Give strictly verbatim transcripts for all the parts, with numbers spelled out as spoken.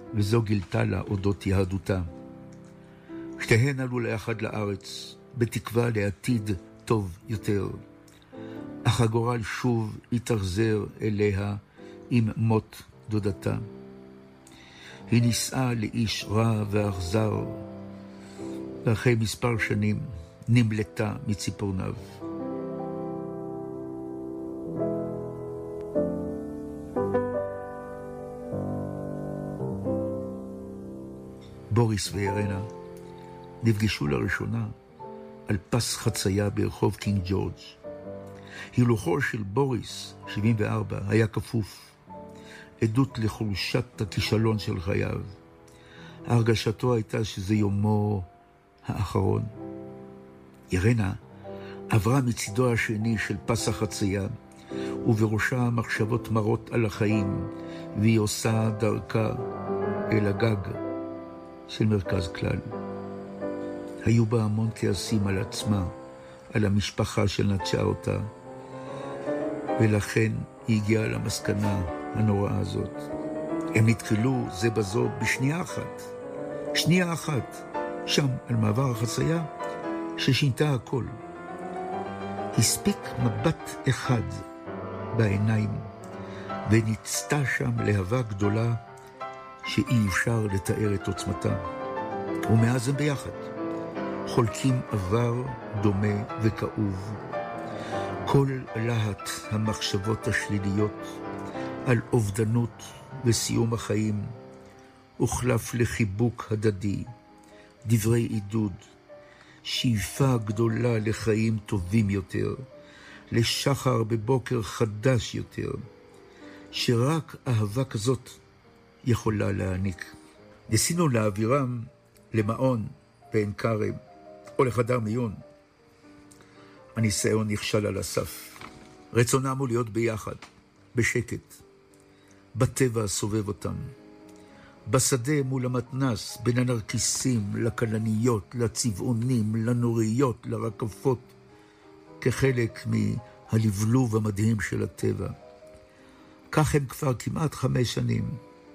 וזו גילתה לה אודות יהדותה. שתיהן עלו ליחד לארץ, בתקווה לעתיד טוב יותר. אך הגורל שוב התאכזר אליה עם מות דודתה. היא נישאה לאיש רע ואכזר, ואחרי מספר שנים נמלטה מציפורניו. בוריס וירנה נפגשו לראשונה על פס חצייה ברחוב קינג ג'ורג'. הילוכו של בוריס, שבעים וארבע, היה כפוף, עדות לחולשת הכישלון של חייו. הרגשתו הייתה שזה יומו האחרון. אירנה עברה מצידו השני של פס החצייה, ובראשה מחשבות מרות על החיים, והיא עושה דרכה אל הגג של מרכז כלל. היו בה המון כעסים על עצמה, על המשפחה שנטשה אותה, ולכן היא הגיעה למסקנה הנוראה הזאת. הם נתקלו זה בזו בשנייה אחת, שנייה אחת, שם על מעבר החצייה, ששינתה הכל. הספיק מבט אחד בעיניים, וניצתה שם להבה גדולה שאי אפשר לתאר את עוצמתה. ומאז הם ביחד, חולקים עבר דומה וכאוב. כל להט המחשבות השליליות על אובדנות וסיום החיים הוחלף לחיבוק הדדי, דברי עידוד, שאיפה גדולה לחיים טובים יותר, לשחר בבוקר חדש יותר, שרק אהבה כזאת יכולה להעניק. ניסינו להעבירם למעון בעין כרם או לחדר מיון. הניסיון נכשל על הסף. רצונם הוא להיות ביחד, בשקט, בטבע הסובב אותם, בשדה מול המתנס, בין הנרקיסים, לכלניות, לצבעונים, לנוריות, לרקפות, כחלק מהלבלוב המדהים של הטבע. כך הם כבר כמעט חמש שנים.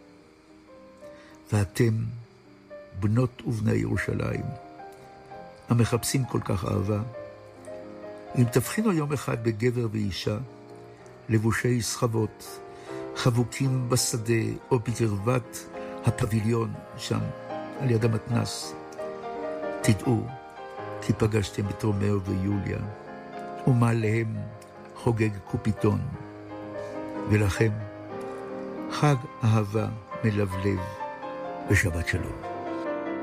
ואתם, בנות ובני ירושלים, המחפשים כל כך אהבה, אם תבחינו יום אחד בגבר ואישה, לבושי סחבות, חבוקים בשדה או בקרבת הפביליון שם, על יד המתנס, תדעו כי פגשתם את רומאו ויוליה, ומעליהם חוגג קופיטון, ולכם חג אהבה מלבלב, ושבת שלום.